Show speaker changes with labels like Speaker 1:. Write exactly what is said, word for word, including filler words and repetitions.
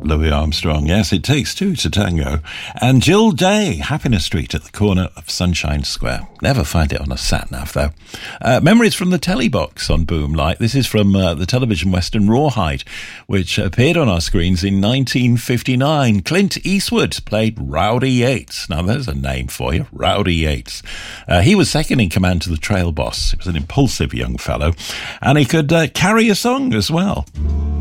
Speaker 1: Louis Armstrong, yes, it takes two to tango. And Jill Day, Happiness Street at the corner of Sunshine Square. Never find it on a sat-nav, though. Uh, memories from the telly box on Boom Light. This is from uh, the television western Rawhide, which appeared on our screens in nineteen fifty-nine. Clint Eastwood played Rowdy Yates. Now, there's a name for you, Rowdy Yates. Uh, he was second in command to the trail boss. He was an impulsive young fellow, and he could uh, carry a song as well.